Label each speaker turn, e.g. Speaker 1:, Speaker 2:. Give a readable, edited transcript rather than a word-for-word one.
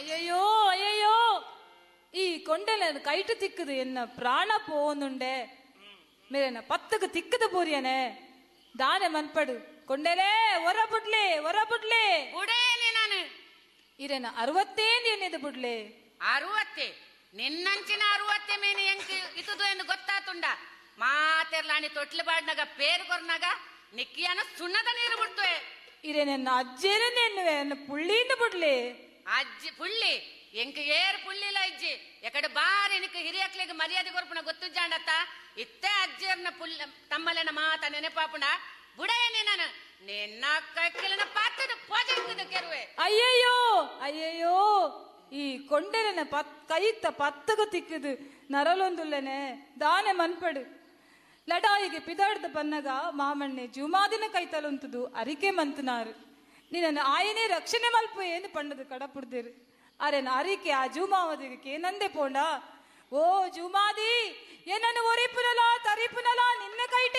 Speaker 1: അയ്യോ അയ്യോ ഈ കൊണ്ടല കൈട്ട് തിക്കുത് എന്ന പ്രാണ പോകുന്നുണ്ടേ ಮೇರೆನ ಪತ್ತಕ್ಕೆ ತಿಕ್ಕದ ಪೂರಿಯನೆ ದಾನೆ ಮನ್ಪಡು ಕೊಂಡಲೇ ಹೊರಬಿಡ್ಲೆ
Speaker 2: ಬುಡೇನೆ ನಾನು
Speaker 1: ಇರೇನ 60 ಏನಿದೆ ಬಿಡ್ಲೆ
Speaker 2: 60 ನಿನ್ನಂಚಿನ 60 ಮೇನೆ ಎಂಕ್ ಇತುದು ಎಂದು ಗೊತ್ತಾತುಂಡ ಮಾತೆರ್ಲಾಣಿ ತೊಟ್ಲು ಬಾಡ್ನಾಗ ಪೇರು ಕೊರ್ನಾಗ ನಿಕ್ಕಿಯನ ಸುಣ್ಣದ ನೀರು ಬಿಡ್ತುವೆ
Speaker 1: ಇರೇನ ಅಜ್ಜೇನೆ ಎನ್ನುವೆ ಪುಳ್ಳಿಯಿಂದ ಬಿಡ್ಲೆ
Speaker 2: ಅಜ್ಜಿ ಪುಳ್ಳಿ ಎಂಕ್ ಏರ್ ಪುಳ್ಳಿಲ ಇಜ್ಜಿ ಎಕಡೆ ಬಾರಿ ನಿಕ್ಕ ಹಿರಿಯಕ್ಲಿಗೆ ಮರ್ಯಾದೆ ಕೊರ್ಪುನ ಗೊತ್ತು ಜಾಂಡತ್ತ ಇತ್ತೆ ಅಜ್ಜಿಯರ್ನ ಪುಲ್ಲ ತಮ್ಮಲೆನ ಮಾತ ನೆನಪಾಪುಣ ಬುಡೇನೆ ನಾನು ನಿನ್ನ ಕಕ್ಕಿಲನ ಪಾತ್ರದ ಪೋಜಂಗದ ಕೆರುವೆ
Speaker 1: ಅಯ್ಯಯ್ಯೋ ಈ ಕೊಂಡೆಲನ ಕೈತ್ತ ಪತ್ತಗ ತಿಕ್ಕದು ನರಲೊಂದುಲ್ಲನೆ ದಾನೆ ಮನ್ಪಡು ಲಡಾಯಿಗೆ ಪಿದಾಡ್ದ ಬನ್ನಗ ಮಾಮಣ್ಣೆ ಜುಮಾದಿನ ಕೈತಲೊಂತದು ಅರಿಕೆ ಮಂತನಾರು ನಿನ್ನ ಆಯನೇ ರಕ್ಷಣೆ ಮಲ್ಪ ಏನು ಪಂಡದು ಕಡಪುಡ್ದಿರು ಅರೆನ ಅರಿಕೆ ಆ ಜೂಮಾವದಿಗೆ ನಂದೆ ಪೋಂಡ ಓ ಜೂಮಾದಿ ಏನನ್ನು ಒರಿಪುನಲ ತರಿಪುನಲ ನಿನ್ನ ಕೈ